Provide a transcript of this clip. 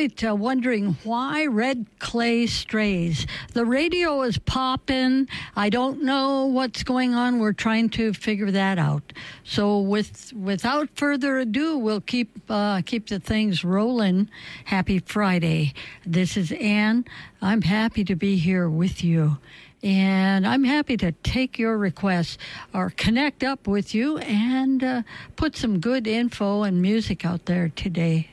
right, wondering why red clay strays. The radio is popping. I don't know what's going on. We're trying to figure that out. So without further ado, we'll keep the things rolling. Happy Friday. This is Ann. I'm happy to be here with you. And I'm happy to take your requests or connect up with you and put some good info and music out there today.